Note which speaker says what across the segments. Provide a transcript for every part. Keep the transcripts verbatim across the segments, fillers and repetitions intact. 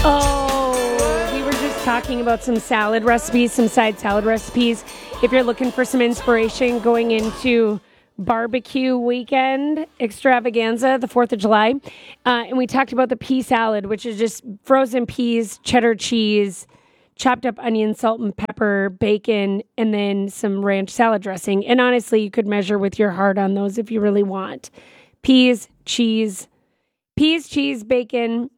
Speaker 1: Oh, we were just talking about some salad recipes, some side salad recipes. If you're looking for some inspiration going into barbecue weekend extravaganza, the fourth of July. Uh, and we talked about the pea salad, which is just frozen peas, cheddar cheese, chopped up onion, salt and pepper, bacon, and then some ranch salad dressing. And honestly, you could measure with your heart on those if you really want. Peas, cheese, peas, cheese, bacon,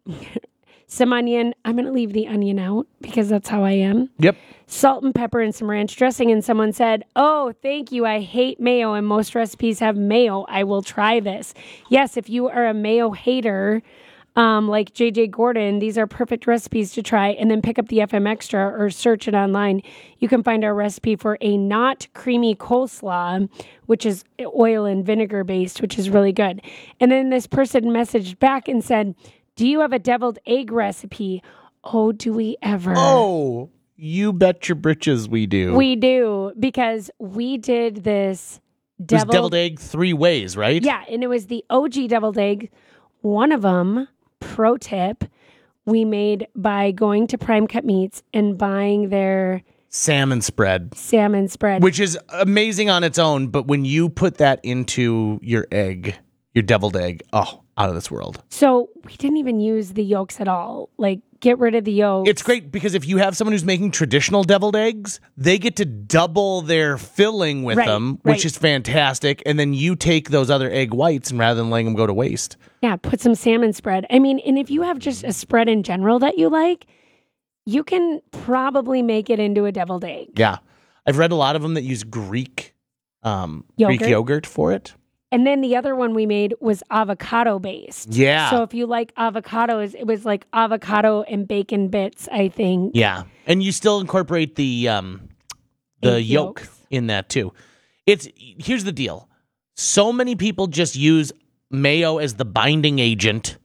Speaker 1: some onion. I'm going to leave the onion out because that's how I am.
Speaker 2: Yep.
Speaker 1: Salt and pepper and some ranch dressing. And someone said, oh, thank you. I hate mayo and most recipes have mayo. I will try this. Yes, if you are a mayo hater, um, like J J Gordon, these are perfect recipes to try. And then pick up the F M Extra or search it online. You can find our recipe for a not creamy coleslaw, which is oil and vinegar based, which is really good. And then this person messaged back and said, do you have a deviled egg recipe? Oh, do we ever?
Speaker 2: Oh, you bet your britches we do.
Speaker 1: We do, because we did this deviled,
Speaker 2: it was deviled egg three ways, right?
Speaker 1: Yeah, and it was the O G deviled egg. One of them, pro tip, we made by going to Prime Cut Meats and buying their
Speaker 2: salmon spread.
Speaker 1: Salmon spread.
Speaker 2: Which is amazing on its own, but when you put that into your egg, your deviled egg, oh, out of this world.
Speaker 1: So we didn't even use the yolks at all. Like, get rid of the yolks.
Speaker 2: It's great because if you have someone who's making traditional deviled eggs, they get to double their filling with
Speaker 1: right,
Speaker 2: them, which
Speaker 1: right.
Speaker 2: is fantastic. And then you take those other egg whites and rather than letting them go to waste.
Speaker 1: Yeah, put some salmon spread. I mean, and if you have just a spread in general that you like, you can probably make it into a deviled egg.
Speaker 2: Yeah. I've read a lot of them that use Greek, um,
Speaker 1: yogurt.
Speaker 2: Greek yogurt for it.
Speaker 1: And then the other one we made was avocado based.
Speaker 2: Yeah.
Speaker 1: So if you like avocados, it was like avocado and bacon bits, I think.
Speaker 2: Yeah. And you still incorporate the um the
Speaker 1: Egg
Speaker 2: yolk
Speaker 1: yolks.
Speaker 2: in that too. It's here's the deal. So many people just use mayo as the binding agent,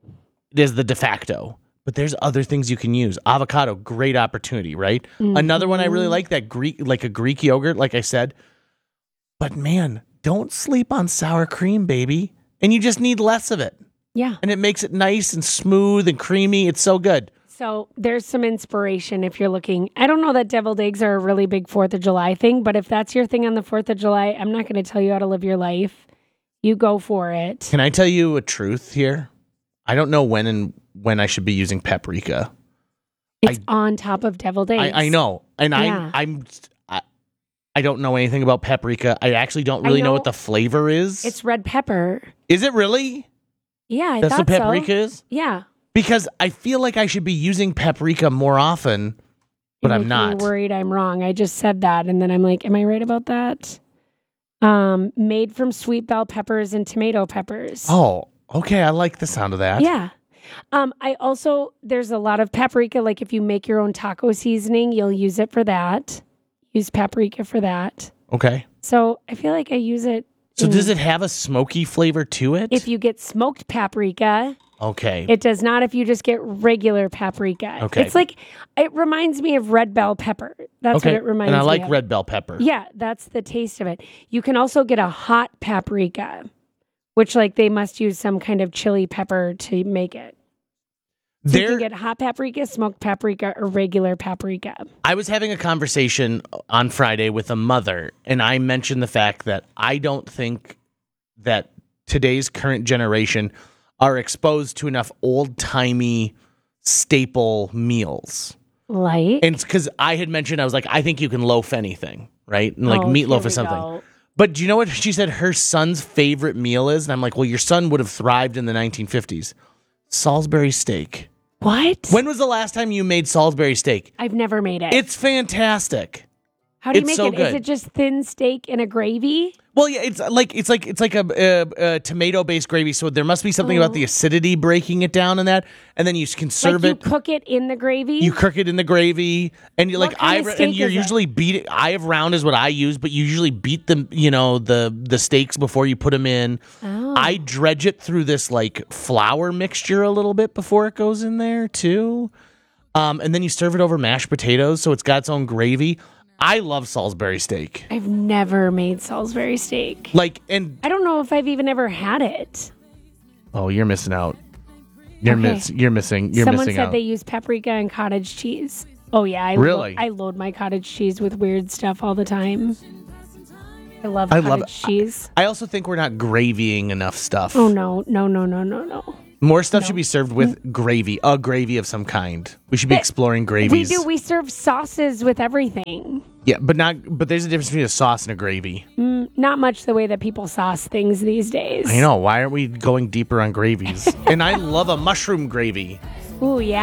Speaker 2: as the de facto. But there's other things you can use. Avocado, great opportunity, right? Mm-hmm. Another one I really like, that Greek like a Greek yogurt, like I said. But man, don't sleep on sour cream, baby. And you just need less of it.
Speaker 1: Yeah.
Speaker 2: And it makes it nice and smooth and creamy. It's so good.
Speaker 1: So there's some inspiration if you're looking. I don't know that deviled eggs are a really big fourth of July thing, but if that's your thing on the fourth of July, I'm not going to tell you how to live your life. You go for it.
Speaker 2: Can I tell you a truth here? I don't know when and when I should be using paprika.
Speaker 1: It's
Speaker 2: I,
Speaker 1: on top of deviled eggs.
Speaker 2: I, I know. And
Speaker 1: Yeah.
Speaker 2: I, I'm... I don't know anything about paprika. I actually don't really know.
Speaker 1: know
Speaker 2: know what the flavor is.
Speaker 1: It's red pepper.
Speaker 2: Is it really?
Speaker 1: Yeah, I
Speaker 2: That's
Speaker 1: thought
Speaker 2: what paprika
Speaker 1: so.
Speaker 2: is?
Speaker 1: Yeah.
Speaker 2: Because I feel like I should be using paprika more often, but
Speaker 1: You're
Speaker 2: I'm
Speaker 1: making
Speaker 2: not.
Speaker 1: me worried I'm wrong. I just said that, and then I'm like, am I right about that? Um, made from sweet bell peppers and tomato peppers.
Speaker 2: Oh, okay. I like the sound of that.
Speaker 1: Yeah. Um, I also, there's a lot of paprika. Like if you make your own taco seasoning, you'll use it for that. Use paprika for that.
Speaker 2: Okay.
Speaker 1: So I feel like I use it.
Speaker 2: So
Speaker 1: in,
Speaker 2: does it have a smoky flavor to it?
Speaker 1: If you get smoked paprika,
Speaker 2: okay.
Speaker 1: it does not if you just get regular paprika.
Speaker 2: Okay.
Speaker 1: It's like, it reminds me of red bell pepper. That's
Speaker 2: okay.
Speaker 1: what it reminds me
Speaker 2: of.
Speaker 1: of.
Speaker 2: And I like red bell pepper.
Speaker 1: Yeah, that's the taste of it. You can also get a hot paprika, which like they must use some kind of chili pepper to make it. So you can get hot paprika, smoked paprika, or regular paprika.
Speaker 2: I was having a conversation on Friday with a mother, and I mentioned the fact that I don't think that today's current generation are exposed to enough old-timey staple meals.
Speaker 1: Like?
Speaker 2: And it's because I had mentioned, I was like, I think you can loaf anything, right? And like
Speaker 1: Oh,
Speaker 2: meatloaf
Speaker 1: here
Speaker 2: is something.
Speaker 1: we go.
Speaker 2: But do you know what she said her son's favorite meal is? And I'm like, well, your son would have thrived in the nineteen fifties. Salisbury steak.
Speaker 1: What?
Speaker 2: When was the last time you made Salisbury steak?
Speaker 1: I've never made it.
Speaker 2: It's fantastic.
Speaker 1: How do you
Speaker 2: it's
Speaker 1: make
Speaker 2: so
Speaker 1: it?
Speaker 2: good.
Speaker 1: Is it just thin steak in a gravy?
Speaker 2: Well, yeah, it's like it's like it's like a, a, a tomato-based gravy, so there must be something
Speaker 1: Oh.
Speaker 2: about the acidity breaking it down in that, and then you can serve
Speaker 1: like you
Speaker 2: it.
Speaker 1: cook it in the gravy?
Speaker 2: You cook it in the gravy, and you
Speaker 1: What
Speaker 2: like
Speaker 1: kind
Speaker 2: I
Speaker 1: of
Speaker 2: and
Speaker 1: steak
Speaker 2: you're
Speaker 1: is it?
Speaker 2: usually beat it. I have round is what I use, but you usually beat the you know the the steaks before you put them in.
Speaker 1: Oh.
Speaker 2: I dredge it through this like flour mixture a little bit before it goes in there too, um, and then you serve it over mashed potatoes, so it's got its own gravy. I love Salisbury steak.
Speaker 1: I've never made Salisbury steak.
Speaker 2: Like and
Speaker 1: I don't know if I've even ever had it.
Speaker 2: oh, you're missing out. You're
Speaker 1: Okay.
Speaker 2: miss, You're missing. You're
Speaker 1: Someone
Speaker 2: missing
Speaker 1: said
Speaker 2: out.
Speaker 1: they use paprika and cottage cheese. Oh yeah, I
Speaker 2: Really?
Speaker 1: Lo- I load my cottage cheese with weird stuff all the time. I love
Speaker 2: I
Speaker 1: cottage
Speaker 2: love-
Speaker 1: cheese.
Speaker 2: I also think we're not gravying enough stuff.
Speaker 1: Oh no, no, no, no, no, no.
Speaker 2: More stuff should be served with gravy, a gravy of some kind. We should be
Speaker 1: But
Speaker 2: exploring
Speaker 1: We
Speaker 2: gravies.
Speaker 1: do. We serve sauces with everything.
Speaker 2: Yeah, but not. But there's a difference between a sauce and a gravy.
Speaker 1: Not much the way that people sauce things these days.
Speaker 2: I know. Why aren't we going deeper on gravies? And I love a mushroom gravy.
Speaker 1: Ooh yeah.